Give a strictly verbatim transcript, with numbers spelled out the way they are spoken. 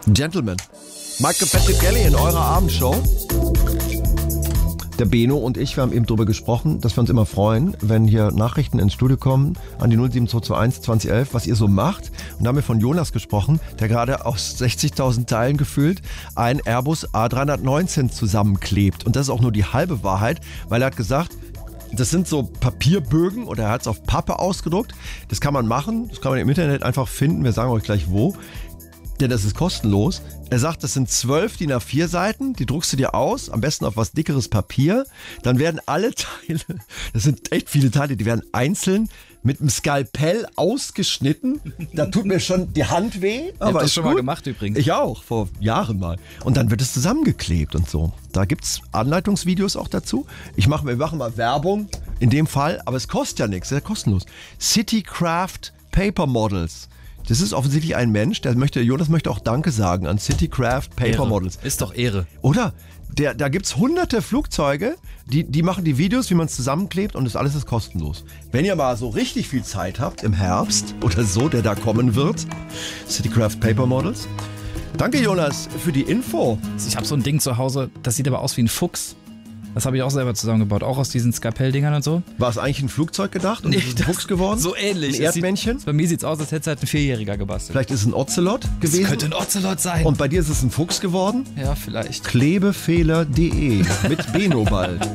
Gentlemen, Michael Petticelli in eurer Abendshow. Der Beno und ich, wir haben eben darüber gesprochen, dass wir uns immer freuen, wenn hier Nachrichten ins Studio kommen an die null sieben zwei zwei eins zwanzig elf, was ihr so macht. Und da haben wir von Jonas gesprochen, der gerade aus sechzigtausend Teilen gefühlt ein Airbus A drei neunzehn zusammenklebt. Und das ist auch nur die halbe Wahrheit, weil er hat gesagt, das sind so Papierbögen oder er hat es auf Pappe ausgedruckt. Das kann man machen, das kann man im Internet einfach finden, wir sagen euch gleich wo. Denn das ist kostenlos. Er sagt, das sind zwölf D I N A vier Seiten, die druckst du dir aus, am besten auf was dickeres Papier. Dann werden alle Teile, das sind echt viele Teile, die werden einzeln mit einem Skalpell ausgeschnitten. Da tut mir schon die Hand weh. Ich habe das schon gut. mal gemacht übrigens. Ich auch, vor Jahren mal. Und dann wird es zusammengeklebt und so. Da gibt es Anleitungsvideos auch dazu. Ich mache, wir machen mal Werbung in dem Fall, aber es kostet ja nichts, ist ja kostenlos. Citycraft Paper Models. Das ist offensichtlich ein Mensch, der möchte, Jonas möchte auch Danke sagen an Citycraft Paper Ehre. Models. Ist doch Ehre. Oder? Der, da gibt es hunderte Flugzeuge, die, die machen die Videos, wie man es zusammenklebt und das alles ist kostenlos. Wenn ihr mal so richtig viel Zeit habt, im Herbst oder so, der da kommen wird, Citycraft Paper Models. Danke Jonas für die Info. Ich habe so ein Ding zu Hause, das sieht aber aus wie ein Fuchs. Das habe ich auch selber zusammengebaut, auch aus diesen Skalpell-Dingern und so. War es eigentlich ein Flugzeug gedacht und Nee, ist ein Fuchs geworden? So ähnlich. Ein Erdmännchen? Sieht, bei mir sieht es aus, als hätte es halt ein Vierjähriger gebastelt. Vielleicht ist es ein Ocelot gewesen? Das könnte ein Ocelot sein. Und bei dir ist es ein Fuchs geworden? Ja, vielleicht. klebefehler punkt de mit Beno bald.